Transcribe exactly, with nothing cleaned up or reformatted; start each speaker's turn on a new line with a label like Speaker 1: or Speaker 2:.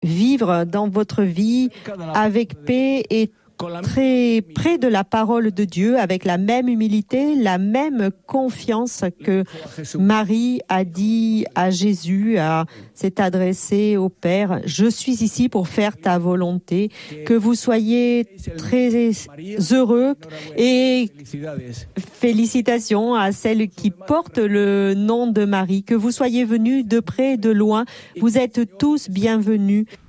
Speaker 1: vivre dans votre vie avec paix et très près de la parole de Dieu, avec la même humilité, la même confiance que Marie a dit à Jésus, à s'est adressée au Père. Je suis ici pour faire ta volonté. Que vous soyez très heureux et félicitations à celles qui portent le nom de Marie. Que vous soyez venus de près et de loin. Vous êtes tous bienvenus